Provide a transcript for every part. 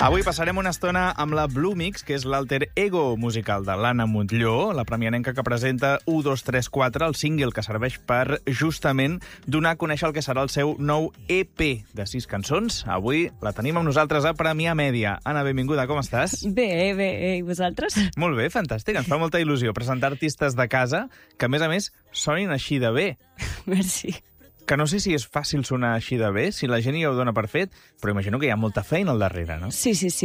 Avui passarem una estona amb la Blue Mix, que és l'alter ego musical de l'Anna Montllor, la premianenca que presenta 1, 2, 3, 4, el single que serveix per, justament, donar a conèixer el que serà el seu nou EP de 6 cançons. Avui la tenim amb nosaltres a Premià Mèdia. Anna, benvinguda, com estàs? Bé, i vosaltres? Molt bé, fantàstic. Ens fa molta il·lusió presentar artistes de casa que, a més, sonin així de bé. Merci. Que no sé si és fàcil sonar així de bé, si la gent ja ho dona per fet, però imagino que hi ha molta feina al darrere, no?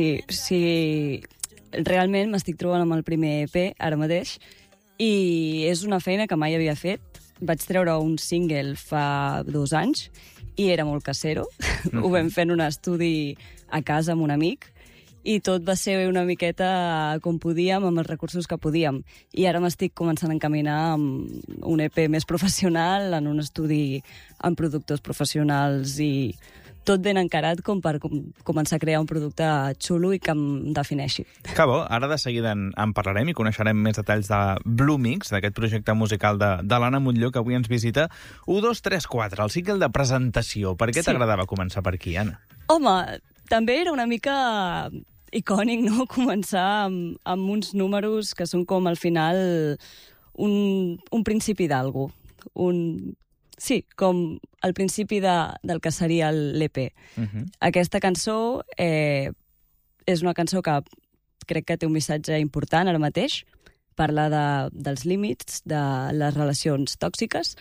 Sí. Realment m'estic trobant amb el primer EP, ara mateix, i és una feina que mai havia fet. Vaig treure un single fa 2 anys i era molt casero. Ho vam fer en un estudi a casa amb un amic i tot va ser una miqueta com podíem, amb els recursos que podíem. I ara m'estic començant a encaminar amb un EP més professional, en un estudi amb productors professionals i tot ben encarat com per començar a crear un producte xulo i que em defineixi. Que bo, ara de seguida en parlarem i coneixerem més detalls de Blue Mix, d'aquest projecte musical de l'Anna Montllor, que avui ens visita. 1, 2, 3, 4, el cicle de presentació. Per què t'agradava començar per aquí, Anna? Home, també era una mica icònic, no?, començar amb uns números que són com, al final, un principi d'algú. Sí, com el principi del que seria l'EP. Aquesta cançó és una cançó que crec que té un missatge important ara mateix. Parla dels límits, de les relacions tòxiques,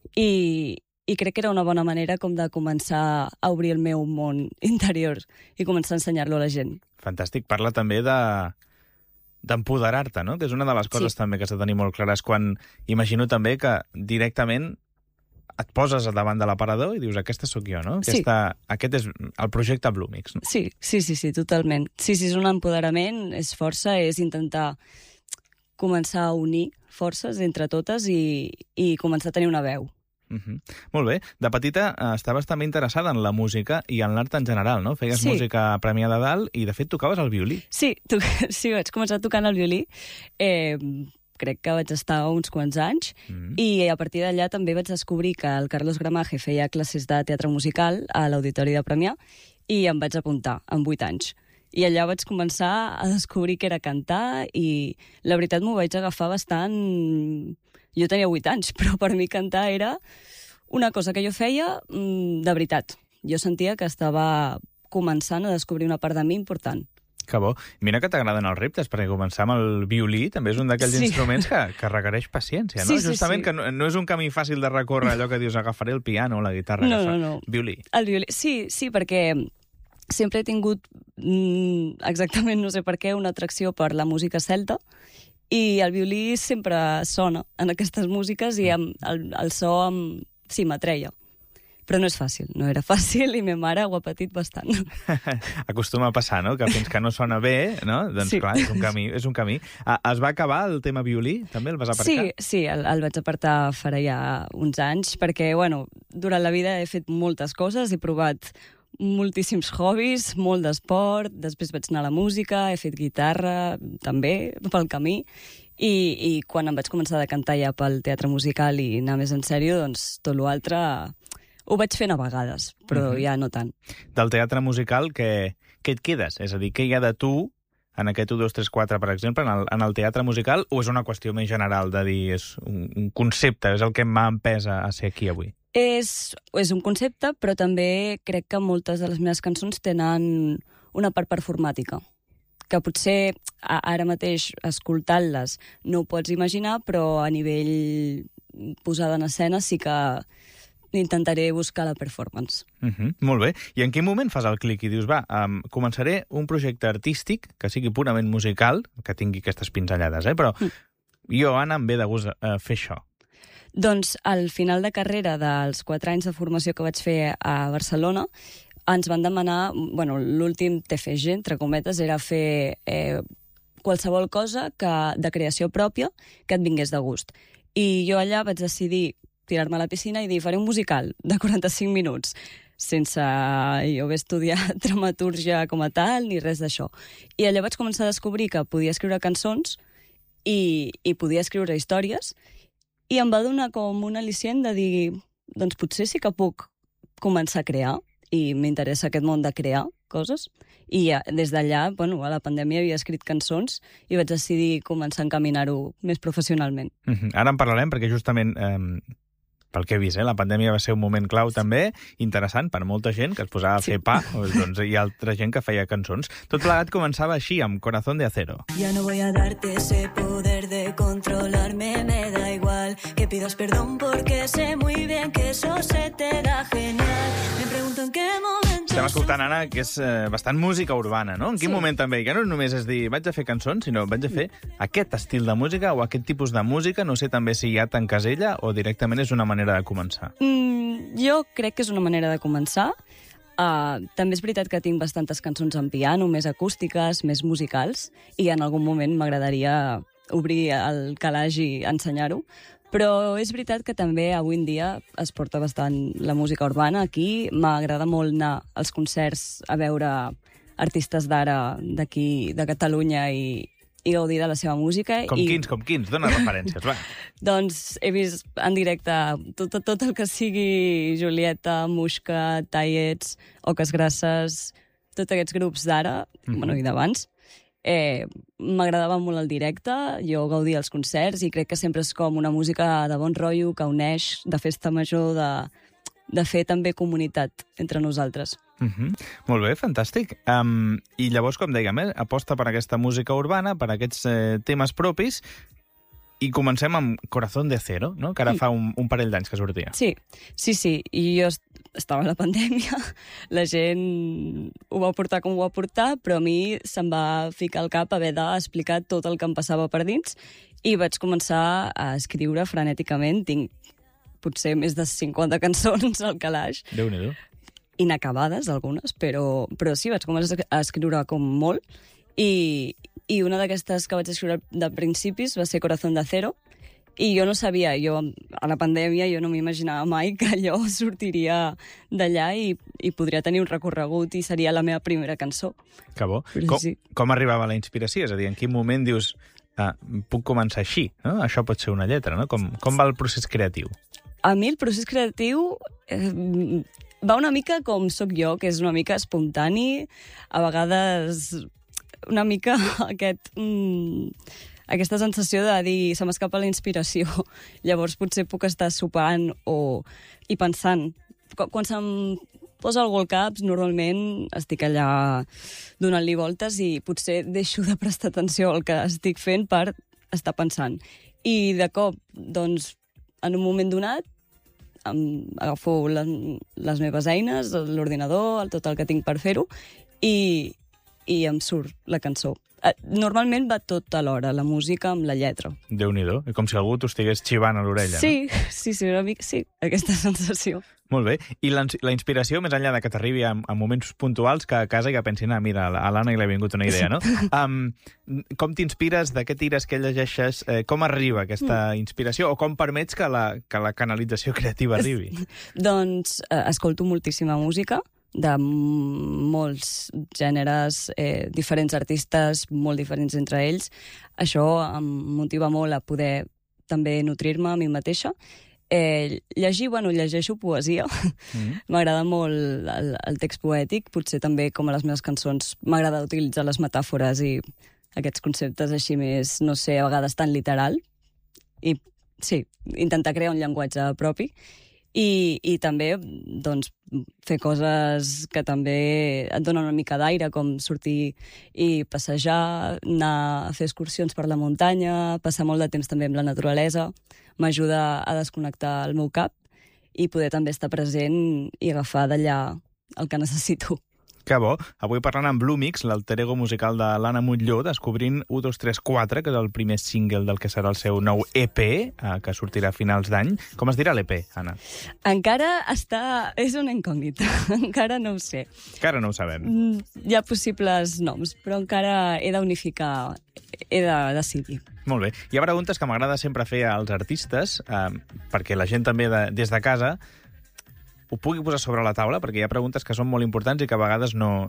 i crec que era una bona manera com de començar a obrir el meu món interior i començar a ensenyar-lo a la gent. Fantàstic. Parla també d'empoderar-te, no? Que és una de les coses també que has de tenir molt clares quan imagino també que directament et poses davant de l'aparador i dius, aquesta sóc jo, no? Sí. Aquest és el projecte Blue Mix, no? Sí, totalment. Sí, és un empoderament, és força, és intentar començar a unir forces entre totes i començar a tenir una veu. Molt bé. De petita estaves també interessada en la música i en l'art en general, no? Feies música a Premià de Dalt i, de fet, tocaves el violí. Sí, vaig començar tocant el violí. Crec que vaig estar uns quants anys i a partir d'allà també vaig descobrir que el Carlos Gramaje feia classes de teatre musical a l'Auditori de Premià i em vaig apuntar amb 8 anys. I allà vaig començar a descobrir què era cantar i la veritat m'ho vaig agafar bastant. Jo tenia 8 anys, però per mi cantar era una cosa que jo feia de veritat. Jo sentia que estava començant a descobrir una part de mi important. Que bo. Mira que t'agraden els reptes, perquè començar amb el violí també és un d'aquells instruments que requereix paciència, no? Justament que no és un camí fàcil de recórrer, allò que dius, agafaré el piano o la guitarra. No. Violí. El violí, sí, perquè sempre he tingut, exactament no sé per què, una atracció per la música celta, i el violí sempre sona en aquestes músiques i el so m'atreia. Però no és fàcil, no era fàcil i ma mare ho ha patit bastant. Acostuma a passar, no?, que fins que no sona bé, no? Doncs clar, és un camí. Es va acabar el tema violí? També el vas aparcar? Sí, el vaig apartar farà ja uns anys, perquè, durant la vida he fet moltes coses, he provat moltíssims hobbies, molt d'esport, després vaig anar a la música, he fet guitarra també pel camí, i quan em vaig començar a cantar ja pel teatre musical i anar més en sèrio, doncs tot l'altre ho vaig fent a vegades, però ja no tant. Del teatre musical, què et quedes? És a dir, què hi ha de tu en aquest 1, 2, 3, 4, per exemple, en el teatre musical, o és una qüestió més general de dir, és un concepte, és el que m'ha empès a ser aquí avui? És un concepte, però també crec que moltes de les meves cançons tenen una part performàtica, que potser ara mateix, escoltant-les, no ho pots imaginar, però a nivell posada en escena sí que intentaré buscar la performance. Molt bé. I en quin moment fas el clic i dius, començaré un projecte artístic que sigui purament musical, que tingui aquestes pinzellades, però jo, Anna, em ve de gust fer això? Doncs al final de carrera dels 4 anys de formació que vaig fer a Barcelona, ens van demanar, l'últim TFG, entre cometes, era fer qualsevol cosa de creació pròpia que et vingués de gust. I jo allà vaig decidir tirar-me a la piscina i dir, faré un musical de 45 minuts, sense jo haver estudiat dramatúrgia com a tal, ni res d'això. I allà vaig començar a descobrir que podia escriure cançons i podia escriure històries, i em va donar com un al·licient de dir, doncs potser sí que puc començar a crear, i m'interessa aquest món de crear, coses. I des d'allà, bueno, a la pandèmia havia escrit cançons i vaig decidir començar a encaminar-ho més professionalment. Ara en parlarem perquè justament... pel que he vist, la pandèmia va ser un moment clau també, interessant per molta gent que es posava a fer pa, doncs hi ha altra gent que feia cançons. Tot plegat començava així, amb Corazón de Acero. Ya no voy a darte ese poder de controlarme, me da igual que pidas perdón porque sé muy bien que eso se te da genial. Me pregunto en qué momento... Estem escoltant, Anna, que és bastant música urbana, no? En quin moment també? Ja no només és dir vaig a fer cançons, sinó vaig a fer aquest estil de música o aquest tipus de música. No sé també si ja t'encasella o directament és una manera de començar. Jo crec que és una manera de començar. També és veritat que tinc bastantes cançons en piano, més acústiques, més musicals, i en algun moment m'agradaria obrir el calaix i ensenyar-ho. Però és veritat que també avui en dia es porta bastant la música urbana aquí. M'agrada molt anar als concerts a veure artistes d'ara d'aquí, de Catalunya, i gaudir de la seva música. Com quins? Dóna referències, va. Doncs he vist en directe tot el que sigui Julieta, Muixca, Tallets, Oques Grasses, tots aquests grups d'ara, bueno, i d'abans. M'agradava molt el directe, jo gaudia els concerts i crec que sempre és com una música de bon rotllo, que uneix, de festa major, de fer també comunitat entre nosaltres. Molt bé, fantàstic. I llavors, com dèiem, aposta per aquesta música urbana, per aquests temes propis, i comencem amb Corazón de Acero, no? Que ara fa un parell d'anys que sortia. Sí. I jo estava a la pandèmia, la gent ho va portar com ho va portar, però a mi se'm va ficar al cap haver d'explicar tot el que em passava per dins, i vaig començar a escriure frenèticament. Tinc potser més de 50 cançons al calaix. Déu-n'hi-do. Inacabades, algunes, però sí, vaig començar a escriure com molt, i una d'aquestes que vaig escriure de principis va ser Corazón de Acero, i jo no sabia, a la pandèmia jo no m'imaginava mai que allò sortiria d'allà i podria tenir un recorregut i seria la meva primera cançó. Que bo. Sí. Com arribava la inspiració? És a dir, en quin moment dius puc començar així, no? Això pot ser una lletra, no? Com va el procés creatiu? A mi el procés creatiu va una mica com sóc jo, que és una mica espontani, a vegades una mica aquesta sensació de dir se m'escapa la inspiració. Llavors potser puc estar sopant i pensant. Quan se'm posa algú al cap, normalment estic allà donant-li voltes i potser deixo de prestar atenció al que estic fent per estar pensant. I de cop, doncs, en un moment donat, agafo les meves eines, l'ordinador, tot el que tinc per fer-ho, i em surt la cançó. Normalment va tot alhora, la música amb la lletra. Déu-n'hi-do. Com si algú t'ho estigués xivant a l'orella, sí, no? Sí, una mica, sí, aquesta sensació. Molt bé. I la inspiració, més enllà de que t'arribi en moments puntuals, que a casa ja pensin, mira, a l'Anna hi l'ha vingut una idea, no? Com t'inspires, de què tires, què llegeixes, com arriba aquesta inspiració, o com permets que la canalització creativa arribi? Doncs escolto moltíssima música, de molts gèneres, diferents artistes, molt diferents entre ells. Això em motiva molt a poder també nutrir-me a mi mateixa. Llegir, llegeixo poesia. M'agrada molt el text poètic, potser també com a les meves cançons m'agrada utilitzar les metàfores i aquests conceptes així més, no sé, a vegades tan literal. I sí, intentar crear un llenguatge propi. I també, doncs, fer coses que també et donen una mica d'aire, com sortir i passejar, anar a fer excursions per la muntanya, passar molt de temps també amb la naturalesa, m'ajuda a desconnectar el meu cap i poder també estar present i agafar d'allà el que necessito. Que bo. Avui parlant amb Blue Mix, l'alter ego musical de l'Anna Montlló, descobrint 1, 2, 3, 4, que és el primer single del que serà el seu nou EP, que sortirà a finals d'any. Com es dirà l'EP, Anna? Encara és una incògnita. Encara no ho sé. Encara no ho sabem. Hi ha possibles noms, però encara he d'unificar, he de decidir. Molt bé. Hi ha preguntes que m'agrada sempre fer als artistes, perquè la gent també des de casa ho pugui posar sobre la taula, perquè hi ha preguntes que són molt importants i que a vegades no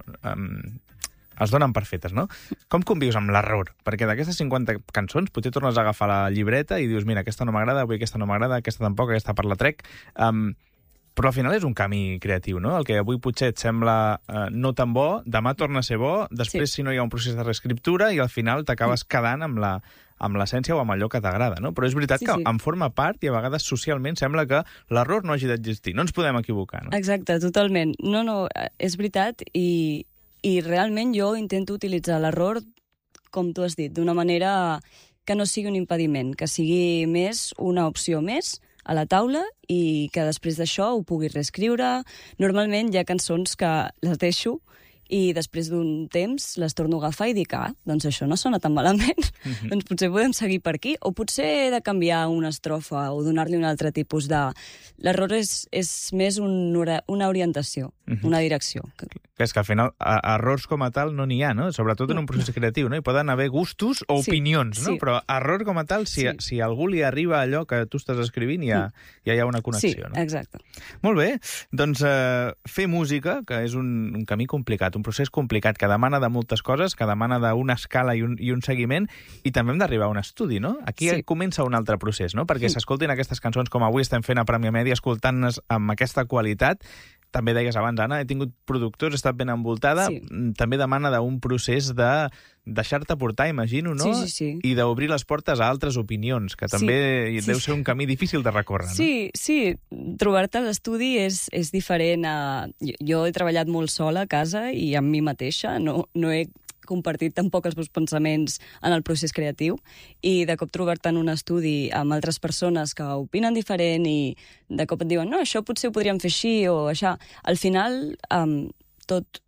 es donen per fetes, no? Com convius amb l'error? Perquè d'aquestes 50 cançons potser tornes a agafar la llibreta i dius, mira, aquesta no m'agrada, avui aquesta no m'agrada, aquesta tampoc, aquesta per la trec. Però al final és un camí creatiu, no? El que avui potser et sembla no tan bo, demà torna a ser bo, després si no hi ha un procés de reescriptura i al final t'acabes quedant amb l'essència o amb allò que t'agrada, no? Però és veritat que en forma part i a vegades socialment sembla que l'error no hagi d'existir. No ens podem equivocar, no? Exacte, totalment. No, és veritat i realment jo intento utilitzar l'error, com tu has dit, d'una manera que no sigui un impediment, que sigui més una opció més a la taula i que després d'això ho pugui reescriure. Normalment hi ha cançons que les deixo i després d'un temps les torno a agafar i dic, doncs això no sona tan malament, doncs potser podem seguir per aquí, o potser he de canviar una estrofa o donar-li un altre tipus de... L'error és més una orientació, una direcció. És que al final errors com a tal no n'hi ha, no? Sobretot en un procés creatiu, no? Hi poden haver gustos o opinions, no? Però error com a tal, si a algú li arriba allò que tu estàs escrivint, ja hi ha una connexió, no? Sí, exacte. Molt bé, doncs fer música, que és un camí complicat, un procés complicat, que demana de moltes coses, que demana d'una escala i un seguiment, i també hem d'arribar a un estudi, no? Aquí comença un altre procés, no? Perquè s'escoltin aquestes cançons com avui estem fent a Premià Mèdia, escoltant-les amb aquesta qualitat. També deies abans, Anna, he tingut productors, he estat ben envoltada, també demana d'un procés de deixar-te portar, imagino, no? Sí. I d'obrir les portes a altres opinions, que també deu ser un camí difícil de recórrer, no? Sí, trobar-te a l'estudi és diferent. Jo he treballat molt sola a casa i amb mi mateixa, no he compartit tampoc els meus pensaments en el procés creatiu, i de cop trobar-te en un estudi amb altres persones que opinen diferent i de cop et diuen, no, això potser ho podríem fer així o això. Al final tot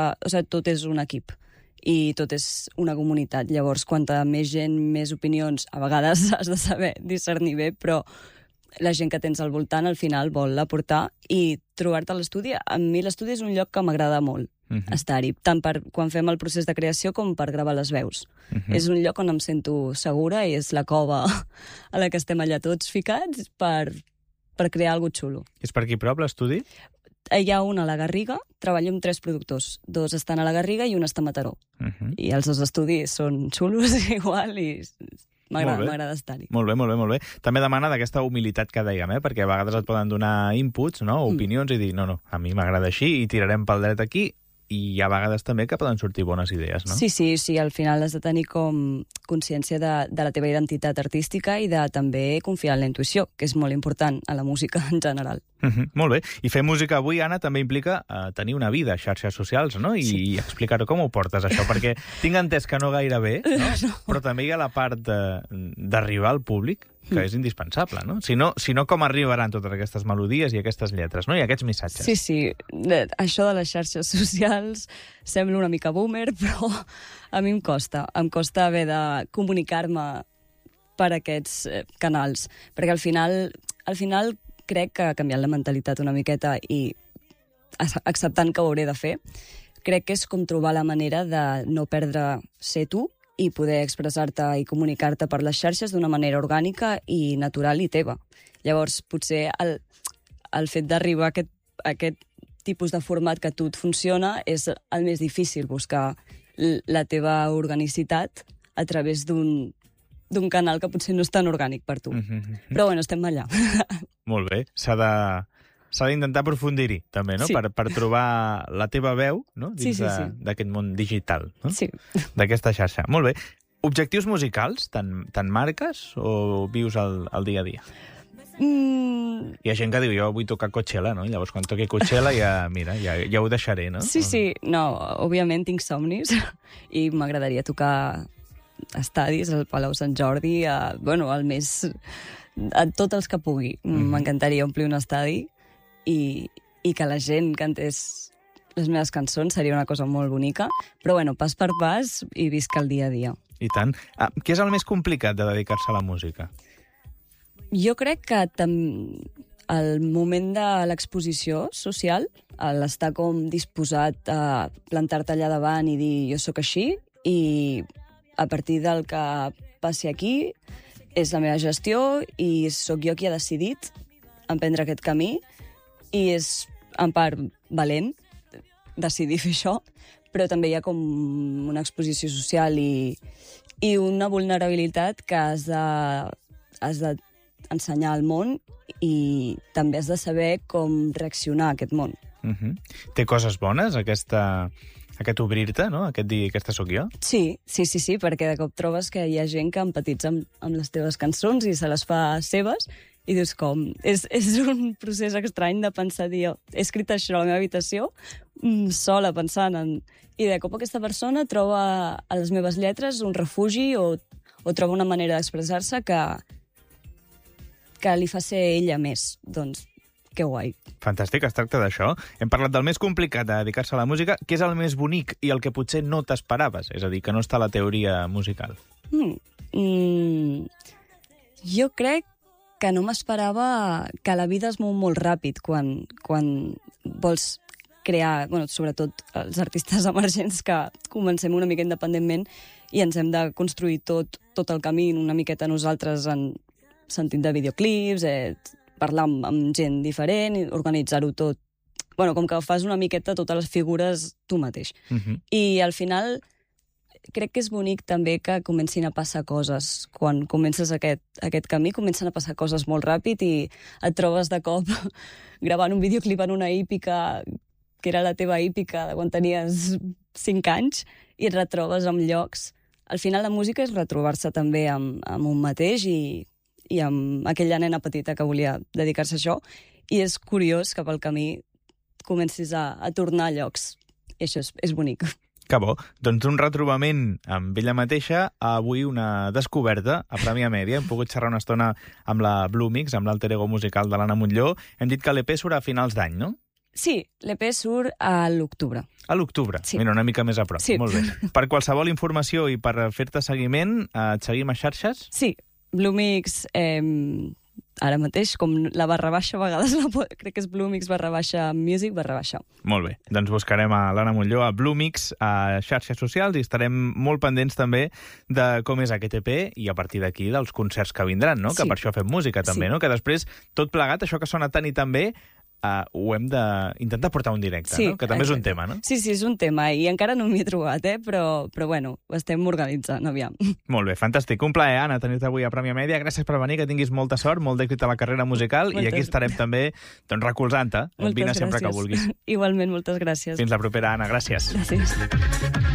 és un equip i tot és una comunitat. Llavors, quanta més gent, més opinions, a vegades has de saber discernir bé, però la gent que tens al voltant al final vol aportar, i trobar-te a l'estudi, a mi l'estudi és un lloc que m'agrada molt estar-hi, tant per quan fem el procés de creació com per gravar les veus. És un lloc on em sento segura i és la cova a la que estem allà tots ficats per crear alguna cosa xulo. És per aquí prop, l'estudi? Hi ha un a la Garriga, treballo amb 3 productors. 2 estan a la Garriga i un està a Mataró. I els 2 estudis són xulos igual i m'agrada estar-hi. Molt bé. També demana d'aquesta humilitat que dèiem, perquè a vegades et poden donar inputs, no? Opinions, i dir, no, a mi m'agrada així i tirarem pel dret aquí, i a vegades també que poden sortir bones idees, no? Sí, al final has de tenir com consciència de la teva identitat artística i de també confiar en la intuïció, que és molt important a la música en general. Molt bé. I fer música avui, Anna, també implica tenir una vida a xarxes socials, no? I explicar-ho, com ho portes, això? Perquè tinc entès que no gaire bé, no? Però també hi ha la part d'arribar al públic, que és indispensable, no? Si no, com arribaran totes aquestes melodies i aquestes lletres, no? I aquests missatges. Sí. Això de les xarxes socials sembla una mica boomer, però a mi em costa. Em costa haver de comunicar-me per aquests canals, perquè al final crec que canviant la mentalitat una miqueta i acceptant que ho hauré de fer, crec que és com trobar la manera de no perdre ser tu i poder expressar-te i comunicar-te per les xarxes d'una manera orgànica i natural i teva. Llavors, potser el fet d'arribar a aquest tipus de format que a tu et funciona és el més difícil, buscar la teva organicitat a través d'un canal que potser no és tan orgànic per tu. Però bueno, estem allà. Molt bé. S'ha d'intentar aprofundir-hi, també, no? Sí. Per trobar la teva veu, no? Dins d'aquest món digital, no? Sí. D'aquesta xarxa. Molt bé. Objectius musicals, te'n marques o vius el dia a dia? Hi ha gent que diu, jo vull tocar Coachella, no? I llavors, quan toqui Coachella, ja ho deixaré, no? Sí. No, òbviament tinc somnis i m'agradaria tocar estadis, al Palau Sant Jordi, a tots els que pugui. M'encantaria omplir un estadi i que la gent cantés les meves cançons, seria una cosa molt bonica, però bueno, pas per pas i visc el dia a dia. I tant. Què és el més complicat de dedicar-se a la música? Jo crec que el moment de l'exposició social, l'estar com disposat a plantar-te allà davant i dir jo sóc així, i a partir del que passi aquí és la meva gestió i sóc jo qui ha decidit emprendre aquest camí, i és en part valent decidir fer això, però també hi ha com una exposició social i una vulnerabilitat que has de ensenyar al món i també has de saber com reaccionar a aquest món. Té coses bones, aquest obrir-te, no? Aquest dir, aquesta sóc jo? Sí, perquè de cop trobes que hi ha gent que empatitza amb les teves cançons i se les fa seves i dius com... És un procés estrany de pensar, dir, he escrit això a la meva habitació, sola pensant en... I de cop aquesta persona troba a les meves lletres un refugi o troba una manera d'expressar-se que li fa ser ella més. Doncs, que guai. Fantàstic, es tracta d'això. Hem parlat del més complicat de dedicar-se a la música, que és el més bonic i el que potser no t'esperaves, és a dir, que no està a la teoria musical. Jo crec que no m'esperava que la vida es mou molt ràpid quan vols crear, sobretot els artistes emergents que comencem una mica independentment i ens hem de construir tot el camí una miqueta nosaltres en sentit de videoclips, parlar amb gent diferent, organitzar-ho tot. Com que fas una miqueta totes les figures tu mateix. I al final crec que és bonic també que comencin a passar coses. Quan comences aquest camí, comencen a passar coses molt ràpid i et trobes de cop gravant un videoclip en una hípica que era la teva hípica de quan tenies 5 anys i et retrobes en llocs. Al final la música és retrobar-se també amb un mateix i amb aquella nena petita que volia dedicar-se a això. I és curiós que pel camí comencis a tornar a llocs. I això és bonic. Que bo. Doncs un retrobament amb ella mateixa, avui una descoberta a Premià Mèdia. Hem pogut xerrar una estona amb la Blue Mix, amb l'alter ego musical de l'Anna Montllor. Hem dit que l'EP surt a finals d'any, no? Sí, l'EP surt a l'octubre. A l'octubre? Sí. Mira, una mica més a prop. Sí. Molt bé. Per qualsevol informació i per fer-te seguiment, et seguim a xarxes? Sí, Blue Mix, ara mateix, com la /, a vegades crec que és Blue Mix /music /. Molt bé. Doncs buscarem a l'Anna Montllor, a Blue Mix, a xarxes socials, i estarem molt pendents també de com és aquest EP i a partir d'aquí dels concerts que vindran, no? Sí. Que per això fem música també, no? Que després, tot plegat, això que sona tant i tan bé, ho hem d'intentar portar un directe, sí, no? Que també exacte. És un tema, no? Sí, és un tema i encara no m'hi he trobat, però bueno, ho estem organitzant, aviam. Molt bé, fantàstic. Un plaer, Anna, tenir-te avui a Premià Mèdia. Gràcies per venir, que tinguis molta sort, molt d'èxit a la carrera musical i aquí estarem també recolzant-te. Vine sempre que vulguis. Igualment, moltes gràcies. Fins la propera, Anna. Gràcies. Gràcies.